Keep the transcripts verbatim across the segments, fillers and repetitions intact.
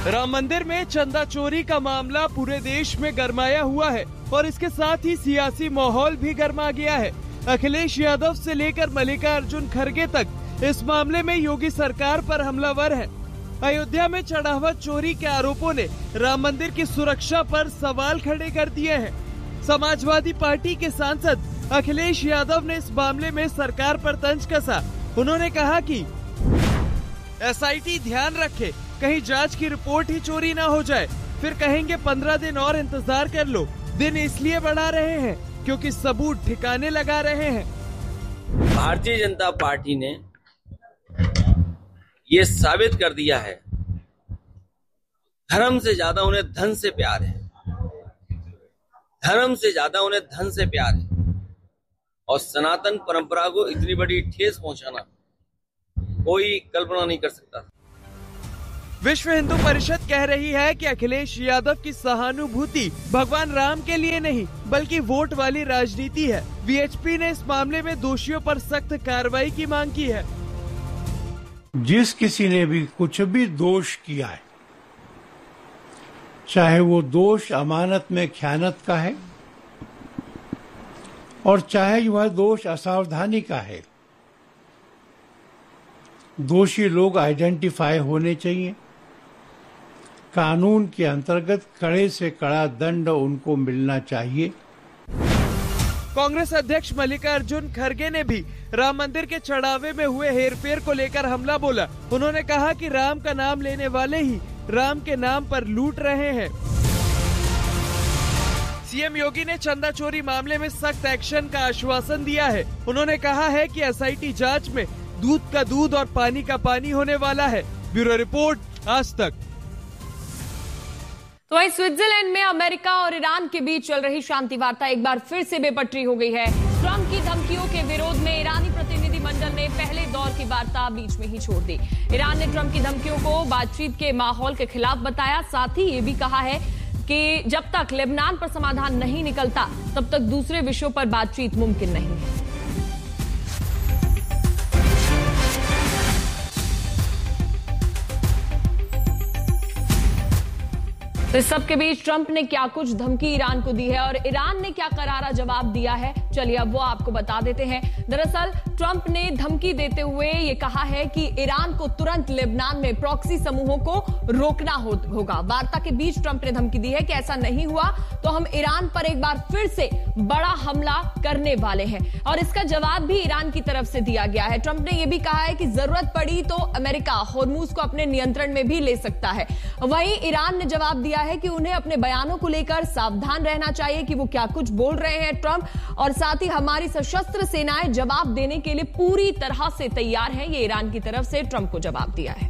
राम मंदिर में चंदा चोरी का मामला पूरे देश में गरमाया हुआ है और इसके साथ ही सियासी माहौल भी गरमा गया है। अखिलेश यादव से लेकर मल्लिकार्जुन खड़गे तक इस मामले में योगी सरकार पर हमलावर है। अयोध्या में चढ़ावा चोरी के आरोपों ने राम मंदिर की सुरक्षा पर सवाल खड़े कर दिए हैं। समाजवादी पार्टी के सांसद अखिलेश यादव ने इस मामले में सरकार पर तंज कसा। उन्होंने कहा कि एसआईटी ध्यान रखे, कहीं जांच की रिपोर्ट ही चोरी ना हो जाए, फिर कहेंगे पंद्रह दिन और इंतजार कर लो। दिन इसलिए बढ़ा रहे हैं क्योंकि सबूत ठिकाने लगा रहे हैं। भारतीय जनता पार्टी ने ये साबित कर दिया है, धर्म से ज्यादा उन्हें धन से प्यार है। धर्म से ज्यादा उन्हें धन से प्यार है और सनातन परंपरा को इतनी बड़ी ठेस पहुंचाना कोई कल्पना नहीं कर सकता। विश्व हिंदू परिषद कह रही है कि अखिलेश यादव की सहानुभूति भगवान राम के लिए नहीं बल्कि वोट वाली राजनीति है। वीएचपी ने इस मामले में दोषियों पर सख्त कार्रवाई की मांग की है। जिस किसी ने भी कुछ भी दोष किया है, चाहे वो दोष अमानत में ख़यानत का है और चाहे वह दोष असावधानी का है, दोषी लोग आइडेंटिफाई होने चाहिए। कानून के अंतर्गत कड़े से कड़ा दंड उनको मिलना चाहिए। कांग्रेस अध्यक्ष मल्लिकार्जुन खड़गे ने भी राम मंदिर के चढ़ावे में हुए हेरफेर को लेकर हमला बोला। उन्होंने कहा कि राम का नाम लेने वाले ही राम के नाम पर लूट रहे हैं। सीएम योगी ने चंदा चोरी मामले में सख्त एक्शन का आश्वासन दिया है। उन्होंने कहा है कि एसआईटी जांच में दूध का दूध और पानी का पानी होने वाला है। ब्यूरो रिपोर्ट, आज तक। तो वहीं स्विट्जरलैंड में अमेरिका और ईरान के बीच चल रही शांति वार्ता एक बार फिर से बेपटरी हो गई है। ट्रंप की धमकियों के विरोध में ईरानी प्रतिनिधिमंडल ने पहले दौर की वार्ता बीच में ही छोड़ दी। ईरान ने ट्रंप की धमकियों को बातचीत के माहौल के खिलाफ बताया। साथ ही ये भी कहा है कि जब तक लेबनान पर समाधान नहीं निकलता तब तक दूसरे विषयों पर बातचीत मुमकिन नहीं है। तो इस सब के बीच ट्रंप ने क्या कुछ धमकी ईरान को दी है और ईरान ने क्या करारा जवाब दिया है, चलिए अब वो आपको बता देते हैं। दरअसल ट्रंप ने धमकी देते हुए ये कहा है कि ईरान को तुरंत लेबनान में प्रॉक्सी समूहों को रोकना हो, होगा। वार्ता के बीच ट्रंप ने धमकी दी है कि ऐसा नहीं हुआ तो हम ईरान पर एक बार फिर से बड़ा हमला करने वाले हैं और इसका जवाब भी ईरान की तरफ से दिया गया है। ट्रंप ने यह भी कहा है कि जरूरत पड़ी तो अमेरिका होर्मुज को अपने नियंत्रण में भी ले सकता है। वहीं ईरान ने जवाब दिया है कि उन्हें अपने बयानों को लेकर सावधान रहना चाहिए कि वो क्या कुछ बोल रहे हैं ट्रंप, और साथ ही हमारी सशस्त्र सेनाएं जवाब देने के लिए पूरी तरह से तैयार हैं। ये ईरान की तरफ से ट्रंप को जवाब दिया है।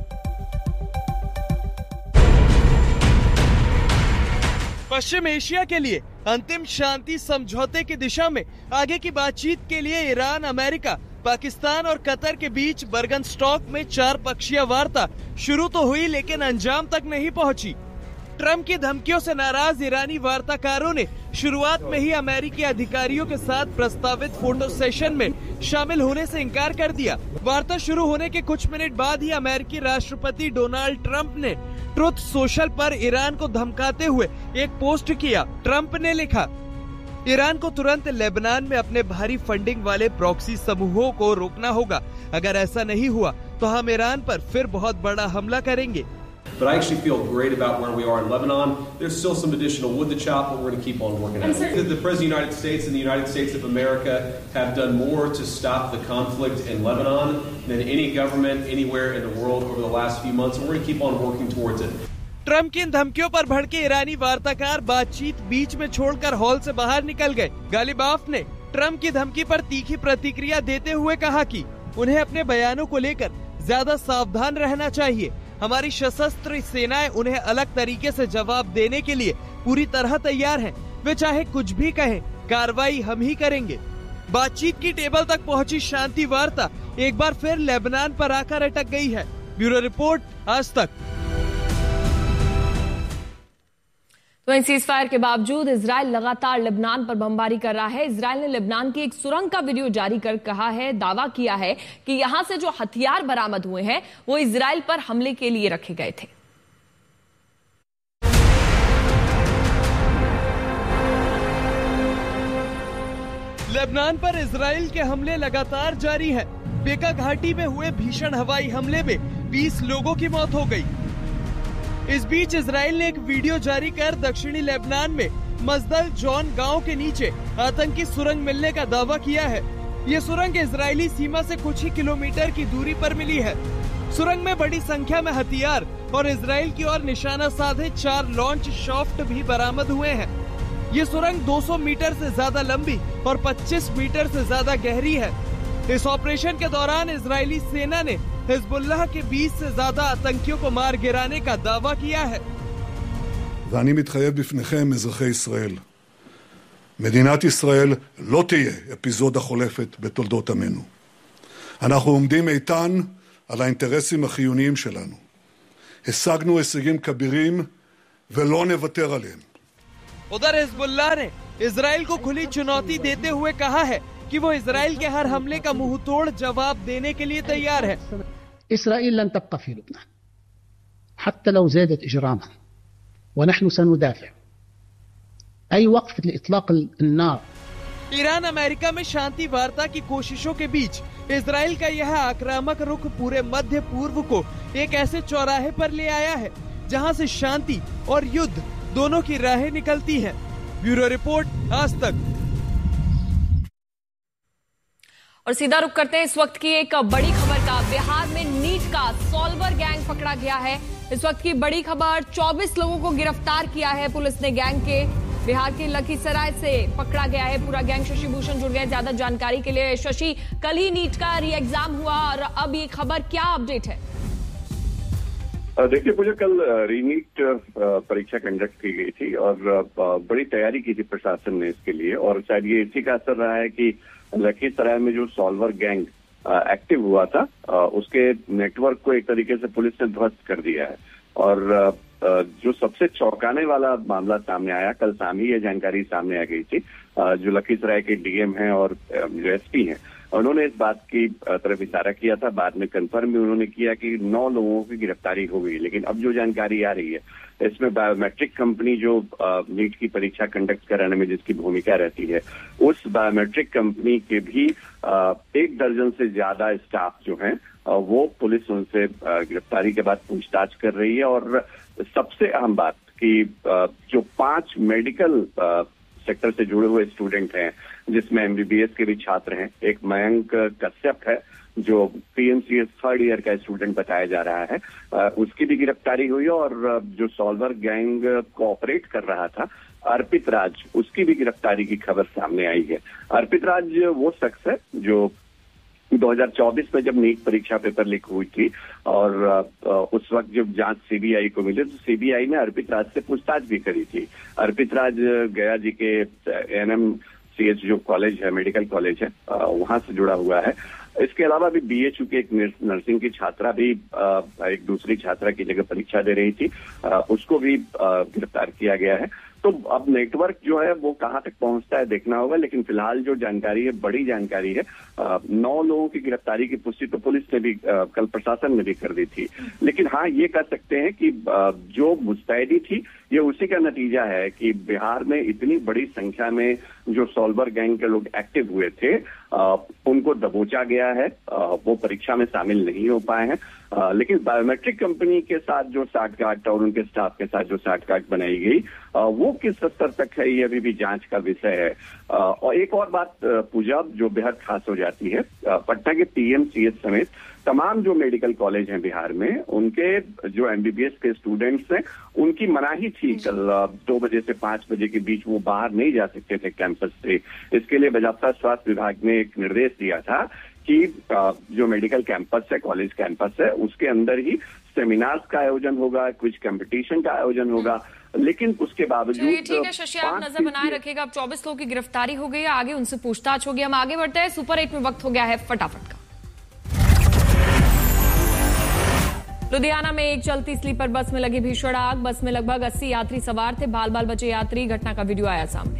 पश्चिम एशिया के लिए अंतिम शांति समझौते की दिशा में आगे की बातचीत के लिए ईरान, अमेरिका, पाकिस्तान और कतर के बीच बर्गनस्टॉक में चार पक्षीय वार्ता शुरू तो हुई लेकिन अंजाम तक नहीं पहुंची। ट्रंप की धमकियों से नाराज ईरानी वार्ताकारों ने शुरुआत में ही अमेरिकी अधिकारियों के साथ प्रस्तावित फोटो सेशन में शामिल होने से इनकार कर दिया। वार्ता शुरू होने के कुछ मिनट बाद ही अमेरिकी राष्ट्रपति डोनाल्ड ट्रंप ने ट्रुथ सोशल पर ईरान को धमकाते हुए एक पोस्ट किया। ट्रंप ने लिखा, ईरान को तुरंत लेबनान में अपने भारी फंडिंग वाले प्रॉक्सी समूहों को रोकना होगा। अगर ऐसा नहीं हुआ तो हम ईरान पर फिर बहुत बड़ा हमला करेंगे। But I actually feel great about where we are in Lebanon. There's still some additional wood to chop, but we're going to keep on working at it. The President of the United States and the United States of America have done more to stop the conflict in Lebanon than any government anywhere in the world over the last few months, and we're going to keep on working towards it. Trump की इन धमकियों पर भड़के ईरानी वार्ताकार बातचीत बीच में छोड़कर hall से बाहर निकल गए। गालिबाफ ने ट्रंप की धमकी पर तीखी प्रतिक्रिया देते हुए कहा कि उन्हें अपने बयानों को लेकर ज्यादा सावधान रहना चाहिए। हमारी सशस्त्र सेनाएं उन्हें अलग तरीके से जवाब देने के लिए पूरी तरह तैयार हैं। वे चाहे कुछ भी कहें, कार्रवाई हम ही करेंगे। बातचीत की टेबल तक पहुंची शांति वार्ता एक बार फिर लेबनान पर आकर अटक गई है। ब्यूरो रिपोर्ट, आज तक। तो सीज फायर के बावजूद इजराइल लगातार लेबनान पर बमबारी कर रहा है। इजराइल ने लेबनान की एक सुरंग का वीडियो जारी कर कहा है, दावा किया है कि यहां से जो हथियार बरामद हुए हैं वो इजराइल पर हमले के लिए रखे गए थे। लेबनान पर इजराइल के हमले लगातार जारी हैं। बेका घाटी में हुए भीषण हवाई हमले में बीस लोगों की मौत हो गई। इस बीच इजराइल ने एक वीडियो जारी कर दक्षिणी लेबनान में मजदल जॉन गांव के नीचे आतंकी सुरंग मिलने का दावा किया है। ये सुरंग इजरायली सीमा से कुछ ही किलोमीटर की दूरी पर मिली है। सुरंग में बड़ी संख्या में हथियार और इजराइल की ओर निशाना साधे चार लॉन्च शाफ्ट भी बरामद हुए हैं। ये सुरंग दो सौ मीटर से ज्यादा लंबी और पच्चीस मीटर से ज्यादा गहरी है। इस ऑपरेशन के दौरान इजरायली सेना ने हिजबुल्लाह के बीस से ज्यादा आतंकियों को मार गिराने का दावा किया है। ואני מתחייב בפניכם, אזרחי ישראל, מדינת ישראל לא תהיה אפיזודה חולפת בתולדות עמנו. אנחנו עומדים איתן על האינטרסים החיוניים שלנו. השגנו הישגים כבירים ולא נוותר עליהם. उधर हिजबुल्लाह ने इजराइल को खुली चुनौती देते हुए कहा है कि वो इजराइल के हर हमले का मुंहतोड़ जवाब देने के लिए तैयार है। إسرائيل لن تبقى في لبنان حتى لو زادت إجرامها ونحن سندافع أي وقف لإطلاق النار। ईरान अमेरिका में शांति वार्ता की कोशिशों के बीच इजराइल का यह आक्रामक रुख पूरे मध्य पूर्व को एक ऐसे चौराहे पर ले आया है जहां से शांति और युद्ध दोनों की राहें निकलती हैं। ब्यूरो रिपोर्ट, आज तक। और सीधा रुख करते हैं इस वक्त की एक बड़ी खबर का। बिहार में नीट का सॉल्वर गैंग पकड़ा गया है। इस वक्त की बड़ी खबर, चौबीस लोगों को गिरफ्तार किया है पुलिस ने। गैंग के बिहार के लखीसराय से पकड़ा गया है पूरा गैंग। शशि भूषण जुड़ गए ज्यादा जानकारी के लिए। शशि, कल ही नीट का री एग्जाम हुआ और अब ये खबर, क्या अपडेट है? देखिए, मुझे कल रीनीट परीक्षा कंडक्ट की गई थी और बड़ी तैयारी की थी प्रशासन ने इसके लिए, और शायद ये इसी का असर रहा है कि लखीसराय में जो सॉल्वर गैंग एक्टिव हुआ था उसके नेटवर्क को एक तरीके से पुलिस ने ध्वस्त कर दिया है। और जो सबसे चौंकाने वाला मामला सामने आया, कल शाम ही ये जानकारी सामने आ गई थी। जो लखीसराय के डीएम हैं और जो एसपी हैं, उन्होंने इस बात की तरफ इशारा किया था, बाद में कंफर्म भी उन्होंने किया कि नौ लोगों की गिरफ्तारी हो गई। लेकिन अब जो जानकारी आ रही है, इसमें बायोमेट्रिक कंपनी जो नीट की परीक्षा कंडक्ट कराने में जिसकी भूमिका रहती है, उस बायोमेट्रिक कंपनी के भी एक दर्जन से ज्यादा स्टाफ जो हैं वो पुलिस उनसे गिरफ्तारी के बाद पूछताछ कर रही है। और सबसे अहम बात कि जो पांच मेडिकल सेक्टर से जुड़े हुए स्टूडेंट हैं, जिसमें एमबीबीएस के भी छात्र हैं, एक मयंक कश्यप है जो पीएमसीएस थर्ड ईयर का स्टूडेंट बताया जा रहा है, उसकी भी गिरफ्तारी हुई। और जो सॉल्वर गैंग कोऑपरेट कर रहा था अर्पित राज, उसकी भी गिरफ्तारी की खबर सामने आई है। अर्पित राज वो शख्स है जो दो हज़ार चौबीस में जब नीट परीक्षा पेपर लीक हुई थी और उस वक्त जब जांच सीबीआई को मिली तो सीबीआई ने अर्पित राज से पूछताछ भी करी थी। अर्पित राज गया जी के एनएमसीएच जो कॉलेज है, मेडिकल कॉलेज है, वहां से जुड़ा हुआ है। इसके अलावा भी बीएचयू की एक नर्सिंग की छात्रा भी एक दूसरी छात्रा की जगह परीक्षा दे रही थी, उसको भी गिरफ्तार किया गया है। तो अब नेटवर्क जो है वो कहां तक पहुंचता है देखना होगा, लेकिन फिलहाल जो जानकारी है, बड़ी जानकारी है। नौ लोगों की गिरफ्तारी की पुष्टि तो पुलिस ने भी कल प्रशासन ने भी कर दी थी। लेकिन हाँ, ये कह सकते हैं कि जो मुस्तैदी थी ये उसी का नतीजा है कि बिहार में इतनी बड़ी संख्या में जो सॉल्वर गैंग के लोग एक्टिव हुए थे उनको दबोचा गया है, वो परीक्षा में शामिल नहीं हो पाए हैं। लेकिन बायोमेट्रिक कंपनी के साथ जो साठगांठ और उनके स्टाफ के साथ जो साठगांठ बनाई गई वो किस स्तर तक है, ये अभी भी जांच का विषय है। और एक और बात पूजा जो बेहद खास हो जाती है, पटना के पीएमसीएच समेत तमाम जो मेडिकल कॉलेज हैं बिहार में, उनके जो एमबीबीएस के स्टूडेंट्स हैं उनकी मनाही थी कल दो बजे से पांच बजे के बीच वो बाहर नहीं जा सकते थे कैंपस से। इसके लिए बाजाप्ता स्वास्थ्य विभाग ने एक निर्देश दिया था कि जो मेडिकल कैंपस है, कॉलेज कैंपस है, उसके अंदर ही सेमिनार्स का आयोजन होगा, कुछ कंपटीशन का आयोजन होगा। लेकिन उसके बावजूद ठीक है शशि, आप नजर बनाए रखिएगा। अब चौबीस लोगों की गिरफ्तारी हो गई है, आगे उनसे पूछताछ होगी। हम आगे बढ़ते हैं, सुपर एट में वक्त हो गया है फटाफट का। लुधियाना में एक चलती स्लीपर बस में लगी भीषण आग। बस में लगभग अस्सी यात्री सवार थे, बाल बाल बचे यात्री। घटना का वीडियो आया सामने।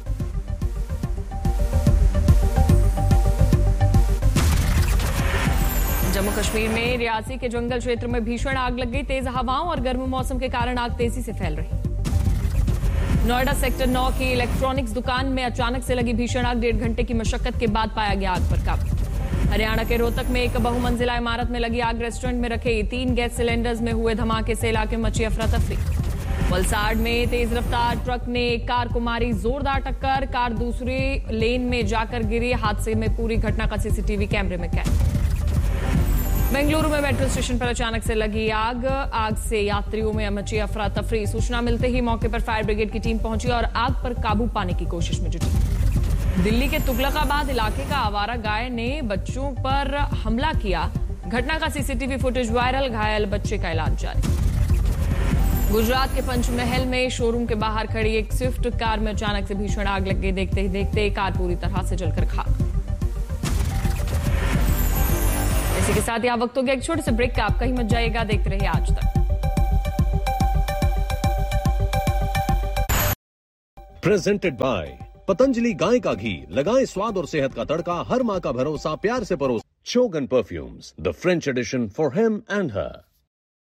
जम्मू कश्मीर में रियासी के जंगल क्षेत्र में भीषण आग लग गई। तेज हवाओं और गर्म मौसम के कारण आग तेजी से फैल रही। नोएडा सेक्टर नौ की इलेक्ट्रॉनिक्स दुकान में अचानक से लगी भीषण आग। डेढ़ घंटे की मशक्कत के बाद पाया गया आग पर काबू। हरियाणा के रोहतक में एक बहुमंजिला इमारत में लगी आग। रेस्टोरेंट में रखे तीन गैस सिलेंडर्स में हुए धमाके से इलाके में मची अफरा तफरी। वलसाड़ में तेज रफ्तार ट्रक ने एक कार को मारी जोरदार टक्कर। कार दूसरे लेन में जाकर गिरी। हादसे में पूरी घटना का सीसीटीवी कैमरे में कैद। बेंगलुरु में मेट्रो स्टेशन पर अचानक से लगी आग। आग से यात्रियों में मची अफरा तफरी। सूचना मिलते ही मौके पर फायर ब्रिगेड की टीम पहुंची और आग पर काबू पाने की कोशिश में जुटी। दिल्ली के तुगलकाबाद इलाके का आवारा गाय ने बच्चों पर हमला किया। घटना का सीसीटीवी फुटेज वायरल। घायल बच्चे का इलाज जारी। गुजरात के पंचमहल में शोरूम के बाहर खड़ी एक स्विफ्ट कार में अचानक से भीषण आग लग गई। देखते ही देखते कार पूरी तरह से जलकर खाक। इसी के साथ ही वक्त हो गया एक छोटे से ब्रेक का। आप कहीं मत जाइएगा, देखते रहिए आज तक। प्रेजेंटेड बाय पतंजलि गाय का घी। लगाएं स्वाद और सेहत का तड़का। हर मां का भरोसा प्यार से परोस। चोगन perfumes, the French addition for him and her.